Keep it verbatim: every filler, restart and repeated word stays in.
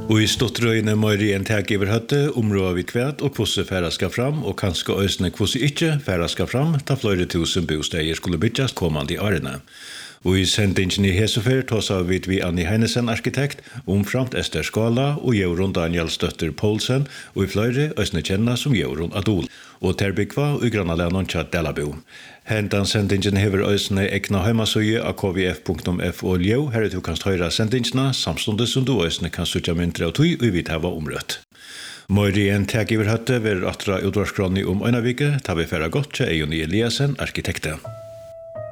Og i stottrøyene møyri en teg iver høtte, områder vi kvært og hvordan færa skal fram, og kanskje øsne hvordan ikke færa skal fram, da flere tusen bosteder skulle bygges kommande i årene. Og i sendingen i Hesefer tåsa vid vi Annie Heinesen arkitekt, omframt Ester Skala og Jorun Daniel Støtter Poulsen, og i flere øsne kjenna som Jorun Adol, og Terbykva og i Granalænon Tjad Delabo. Hentan sendingen hever øsne ekna heimasøye av k v f punktum f og ljau, her du kan høyra sendingene, samstundet som du øsne kan søtja mindre av tøy og vi tava omrøtt. Møyri en teg iver høtte ver atra utvarskroni om Øynavike, ta vi færa godt til Eion Eliasen, arkitekten.